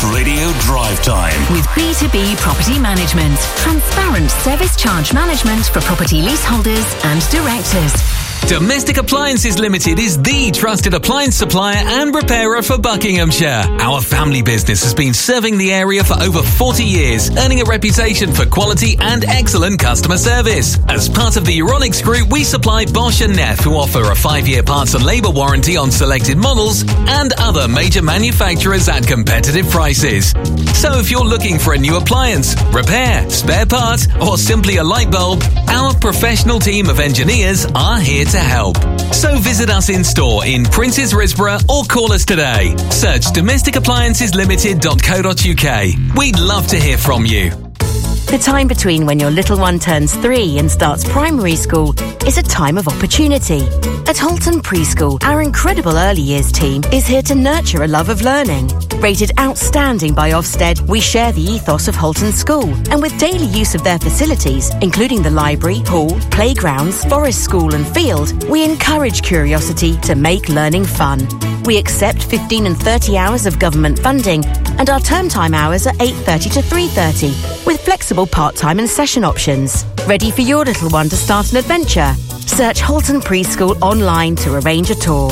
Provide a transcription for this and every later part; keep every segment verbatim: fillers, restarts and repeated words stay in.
Box Radio Drive Time. With B two B Property Management. Transparent service charge management for property leaseholders and directors. Domestic Appliances Limited is the trusted appliance supplier and repairer for Buckinghamshire. Our family business has been serving the area for over forty years, earning a reputation for quality and excellent customer service. As part of the Euronics Group, we supply Bosch and Neff, who offer a five-year parts and labour warranty on selected models and other major manufacturers at competitive prices. So if you're looking for a new appliance, repair, spare part, or simply a light bulb, our professional team of engineers are here to help. So visit us in store in Princes Risborough or call us today. Search domestic appliances limited dot co dot uk. We'd love to hear from you. The time between when your little one turns three and starts primary school is a time of opportunity. At Holton Preschool, our incredible early years team is here to nurture a love of learning. Rated outstanding by Ofsted, we share the ethos of Holton School, and with daily use of their facilities, including the library, hall, playgrounds, forest school and field, we encourage curiosity to make learning fun. We accept fifteen and thirty hours of government funding, and our term time hours are eight thirty to three thirty, with flexible part-time and session options. Ready for your little one to start an adventure? Search Holton Preschool online to arrange a tour.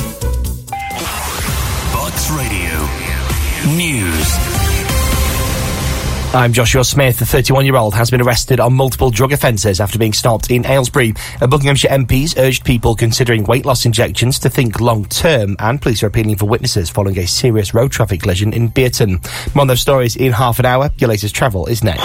Box Radio News. I'm Joshua Smith. The thirty-one-year-old has been arrested on multiple drug offences after being stopped in Aylesbury. Buckinghamshire M Ps urged people considering weight loss injections to think long-term, and police are appealing for witnesses following a serious road traffic collision in Bearton. More on those stories in half an hour. Your latest travel is next.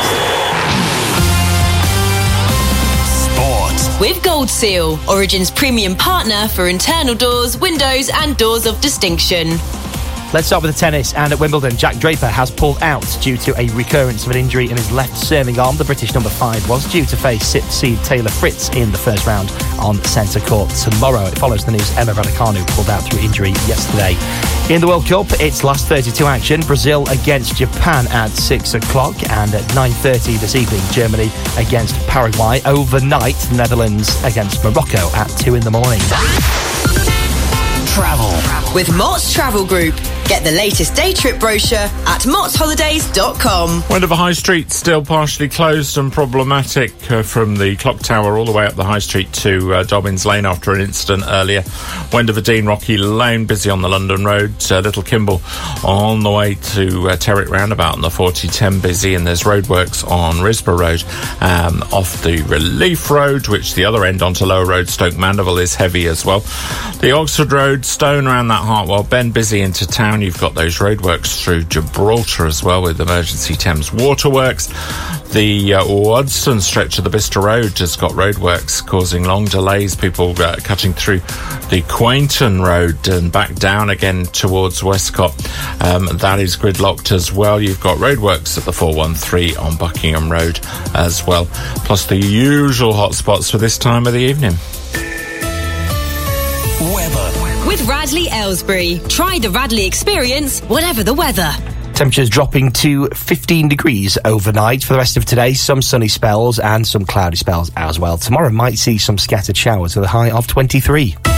Sport. With Gold Seal, Origin's premium partner for internal doors, windows and doors of distinction. Let's start with the tennis, and at Wimbledon, Jack Draper has pulled out due to a recurrence of an injury in his left serving arm. The British number five was due to face sixth seed Taylor Fritz in the first round on centre court tomorrow. It follows the news Emma Raducanu pulled out through injury yesterday. In the World Cup, it's last thirty-two action. Brazil against Japan at six o'clock, and at nine thirty this evening, Germany against Paraguay. Overnight, Netherlands against Morocco at two in the morning. Travel. With Mott's Travel Group. Get the latest day trip brochure at motts holidays dot com. Wendover High Street still partially closed and problematic uh, from the clock tower all the way up the High Street to uh, Dobbins Lane after an incident earlier. Wendover Dean Rocky Lane busy on the London Road. Uh, Little Kimble on the way to uh, Terrick Roundabout on the forty ten busy, and there's roadworks on Risborough Road um, off the Relief Road, which the other end onto Lower Road Stoke Mandeville is heavy as well. The Oxford Road Stone around that Hartwell Bend busy into town. You've got those roadworks through Gibraltar as well with Emergency Thames Waterworks. The uh, Wadston stretch of the Bicester Road has got roadworks causing long delays. People uh, cutting through the Quainton Road and back down again towards Westcott. Um, that is gridlocked as well. You've got roadworks at the four one three on Buckingham Road as well. Plus the usual hotspots for this time of the evening. Weather. With Radley Aylesbury. Try the Radley experience, whatever the weather. Temperatures dropping to fifteen degrees overnight. For the rest of today, some sunny spells and some cloudy spells as well. Tomorrow might see some scattered showers with a high of twenty-three.